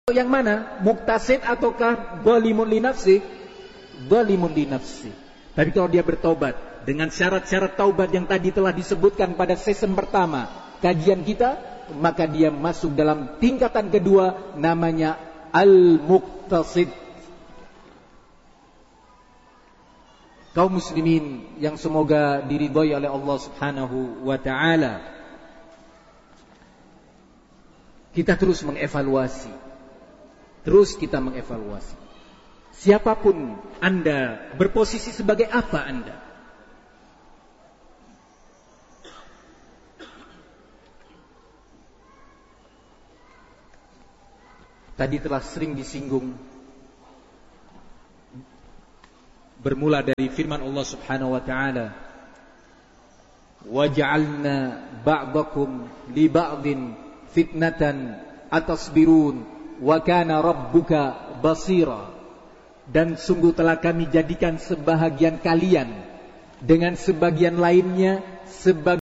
Yang mana? Muktasid ataukah zalimun li nafsi? Zalimun li nafsi. Tapi kalau dia bertobat dengan syarat-syarat taubat yang tadi telah disebutkan pada season pertama kajian kita, maka dia masuk dalam tingkatan kedua, namanya al-muqtasid. Kaum muslimin yang semoga diridhai oleh Allah Subhanahu wa taala, kita terus mengevaluasi. Siapapun Anda, berposisi sebagai apa Anda? Tadi telah sering disinggung, bermula dari firman Allah Subhanahu wa taala, "Waja'alna ba'dakum li ba'din fitnatan atasbirun wa kana rabbuka basira." Dan sungguh telah kami jadikan sebahagian kalian dengan sebagian lainnya sebagai